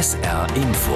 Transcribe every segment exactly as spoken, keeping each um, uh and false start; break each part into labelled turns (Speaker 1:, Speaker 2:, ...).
Speaker 1: S R Info.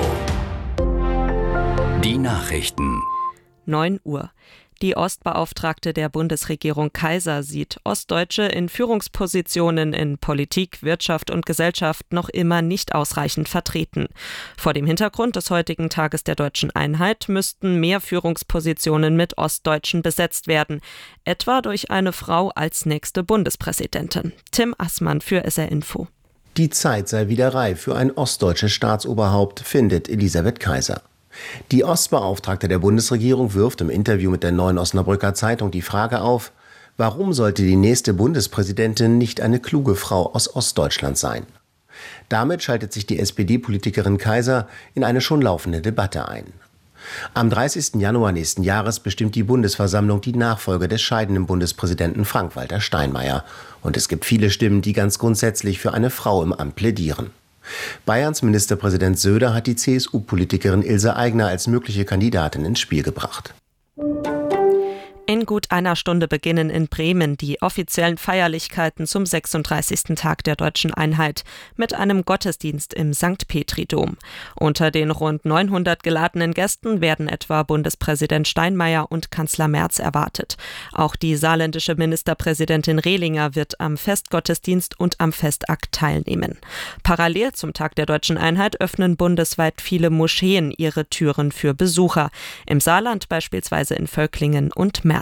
Speaker 1: Die Nachrichten.
Speaker 2: neun Uhr. Die Ostbeauftragte der Bundesregierung Kaiser sieht Ostdeutsche in Führungspositionen in Politik, Wirtschaft und Gesellschaft noch immer nicht ausreichend vertreten. Vor dem Hintergrund des heutigen Tages der Deutschen Einheit müssten mehr Führungspositionen mit Ostdeutschen besetzt werden, etwa durch eine Frau als nächste Bundespräsidentin. Tim Assmann für S R Info.
Speaker 3: Die Zeit sei wieder reif für ein ostdeutsches Staatsoberhaupt, findet Elisabeth Kaiser. Die Ostbeauftragte der Bundesregierung wirft im Interview mit der Neuen Osnabrücker Zeitung die Frage auf, warum sollte die nächste Bundespräsidentin nicht eine kluge Frau aus Ostdeutschland sein? Damit schaltet sich die S P D-Politikerin Kaiser in eine schon laufende Debatte ein. Am dreißigsten Januar nächsten Jahres bestimmt die Bundesversammlung die Nachfolge des scheidenden Bundespräsidenten Frank-Walter Steinmeier. Und es gibt viele Stimmen, die ganz grundsätzlich für eine Frau im Amt plädieren. Bayerns Ministerpräsident Söder hat die C S U-Politikerin Ilse Aigner als mögliche Kandidatin ins Spiel gebracht.
Speaker 2: In gut einer Stunde beginnen in Bremen die offiziellen Feierlichkeiten zum sechsunddreißigsten Tag der Deutschen Einheit mit einem Gottesdienst im Sankt Petri-Dom. Unter den rund neunhundert geladenen Gästen werden etwa Bundespräsident Steinmeier und Kanzler Merz erwartet. Auch die saarländische Ministerpräsidentin Rehlinger wird am Festgottesdienst und am Festakt teilnehmen. Parallel zum Tag der Deutschen Einheit öffnen bundesweit viele Moscheen ihre Türen für Besucher. Im Saarland beispielsweise in Völklingen und Merzig.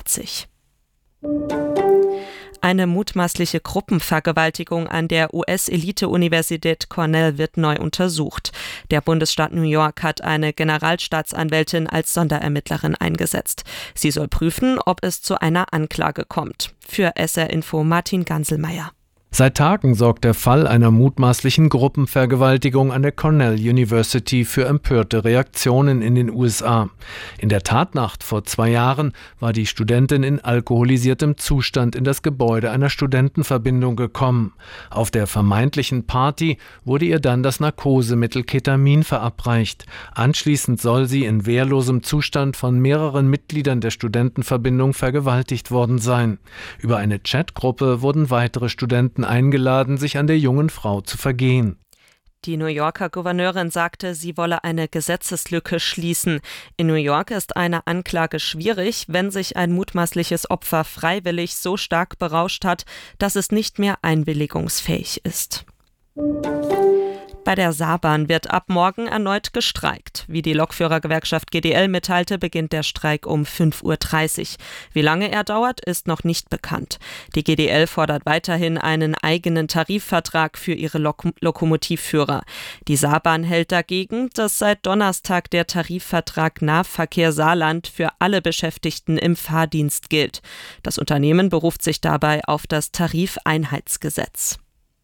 Speaker 2: Eine mutmaßliche Gruppenvergewaltigung an der U S-Elite-Universität Cornell wird neu untersucht. Der Bundesstaat New York hat eine Generalstaatsanwältin als Sonderermittlerin eingesetzt. Sie soll prüfen, ob es zu einer Anklage kommt. Für S R Info Martin Ganselmeier.
Speaker 4: Seit Tagen sorgt der Fall einer mutmaßlichen Gruppenvergewaltigung an der Cornell University für empörte Reaktionen in den U S A. In der Tatnacht vor zwei Jahren war die Studentin in alkoholisiertem Zustand in das Gebäude einer Studentenverbindung gekommen. Auf der vermeintlichen Party wurde ihr dann das Narkosemittel Ketamin verabreicht. Anschließend soll sie in wehrlosem Zustand von mehreren Mitgliedern der Studentenverbindung vergewaltigt worden sein. Über eine Chatgruppe wurden weitere Studenten eingeladen, sich an der jungen Frau zu vergehen.
Speaker 2: Die New Yorker Gouverneurin sagte, sie wolle eine Gesetzeslücke schließen. In New York ist eine Anklage schwierig, wenn sich ein mutmaßliches Opfer freiwillig so stark berauscht hat, dass es nicht mehr einwilligungsfähig ist. Bei der Saarbahn wird ab morgen erneut gestreikt. Wie die Lokführergewerkschaft G D L mitteilte, beginnt der Streik um fünf Uhr dreißig. Wie lange er dauert, ist noch nicht bekannt. Die G D L fordert weiterhin einen eigenen Tarifvertrag für ihre Lok- Lokomotivführer. Die Saarbahn hält dagegen, dass seit Donnerstag der Tarifvertrag Nahverkehr Saarland für alle Beschäftigten im Fahrdienst gilt. Das Unternehmen beruft sich dabei auf das Tarifeinheitsgesetz.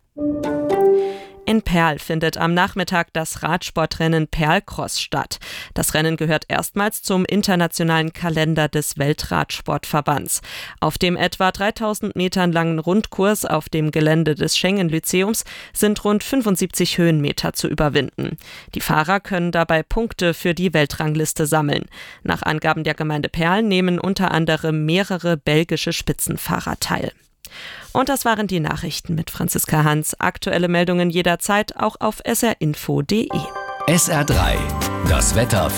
Speaker 2: In Perl findet am Nachmittag das Radsportrennen Perlcross statt. Das Rennen gehört erstmals zum internationalen Kalender des Weltradsportverbands. Auf dem etwa dreitausend Metern langen Rundkurs auf dem Gelände des Schengen-Lyzeums sind rund fünfundsiebzig Höhenmeter zu überwinden. Die Fahrer können dabei Punkte für die Weltrangliste sammeln. Nach Angaben der Gemeinde Perl nehmen unter anderem mehrere belgische Spitzenfahrer teil. Und das waren die Nachrichten mit Franziska Hans. Aktuelle Meldungen jederzeit auch auf s r info punkt d e.
Speaker 1: S R drei. Das Wetter